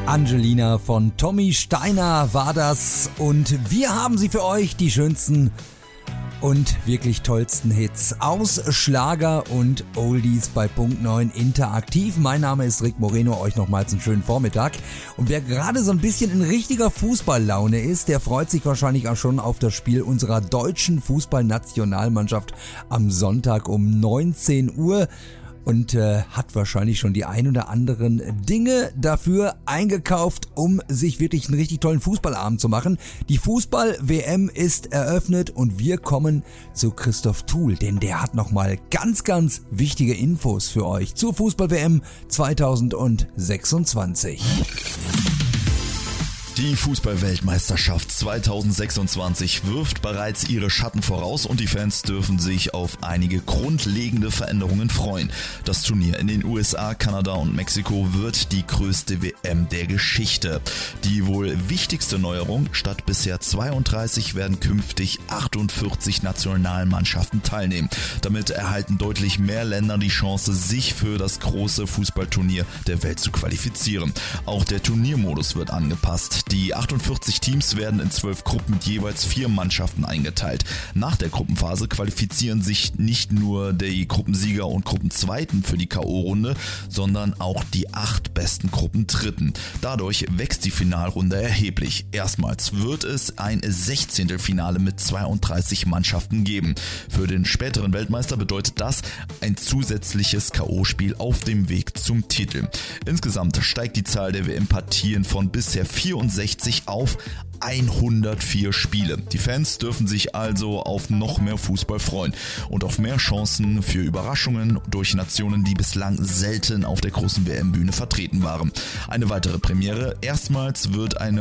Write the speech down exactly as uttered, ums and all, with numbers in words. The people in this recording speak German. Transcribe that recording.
Angelina von Tommy Steiner war das und wir haben sie für euch, die schönsten und wirklich tollsten Hits aus Schlager und Oldies bei Punkt neun interaktiv. Mein Name ist Rick Moreno, euch nochmals einen schönen Vormittag. Und wer gerade so ein bisschen in richtiger Fußballlaune ist, der freut sich wahrscheinlich auch schon auf das Spiel unserer deutschen Fußballnationalmannschaft am Sonntag um neunzehn Uhr. Und äh, hat wahrscheinlich schon die ein oder anderen Dinge dafür eingekauft, um sich wirklich einen richtig tollen Fußballabend zu machen. Die Fußball-W M ist eröffnet und wir kommen zu Christoph Thuhl, denn der hat nochmal ganz, ganz wichtige Infos für euch zur Fußball-W M zweitausendsechsundzwanzig. Die Fußball-Weltmeisterschaft zweitausendsechsundzwanzig wirft bereits ihre Schatten voraus und die Fans dürfen sich auf einige grundlegende Veränderungen freuen. Das Turnier in den U S A, Kanada und Mexiko wird die größte W M der Geschichte. Die wohl wichtigste Neuerung: statt bisher zweiunddreißig werden künftig achtundvierzig Nationalmannschaften teilnehmen. Damit erhalten deutlich mehr Länder die Chance, sich für das große Fußballturnier der Welt zu qualifizieren. Auch der Turniermodus wird angepasst. Die achtundvierzig Teams werden in zwölf Gruppen mit jeweils vier Mannschaften eingeteilt. Nach der Gruppenphase qualifizieren sich nicht nur die Gruppensieger und Gruppenzweiten für die K O-Runde, sondern auch die acht besten Gruppendritten. Dadurch wächst die Finalrunde erheblich. Erstmals wird es ein Sechzehntelfinale mit zweiunddreißig Mannschaften geben. Für den späteren Weltmeister bedeutet das ein zusätzliches K O-Spiel auf dem Weg zum Titel. Insgesamt steigt die Zahl der W M-Partien von bisher vierundsechzig auf hundertvier Spiele. Die Fans dürfen sich also auf noch mehr Fußball freuen und auf mehr Chancen für Überraschungen durch Nationen, die bislang selten auf der großen W M-Bühne vertreten waren. Eine weitere Premiere: erstmals wird eine